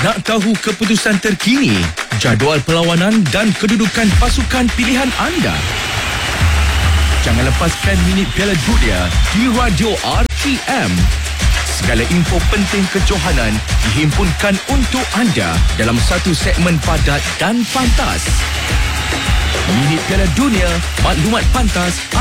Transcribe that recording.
Nak tahu keputusan terkini, jadual perlawanan dan kedudukan pasukan pilihan anda? Jangan lepaskan minit Piala Dunia di Radio RTM. Segala info penting kejohanan dihimpunkan untuk anda dalam satu segmen padat dan pantas. Minit Piala Dunia, maklumat pantas